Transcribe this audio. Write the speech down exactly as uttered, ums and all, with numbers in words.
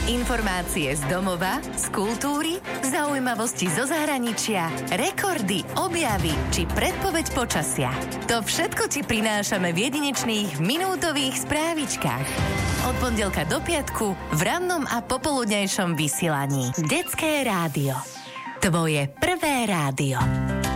Informácie z domova, z kultúry, zaujímavosti zo zahraničia, rekordy, objavy či predpoveď počasia. To všetko ti prinášame v jedinečných minútových správičkách. Od pondelka do piatku v rannom a popoludnejšom vysielaní. Detské rádio. Tvoje prvé rádio.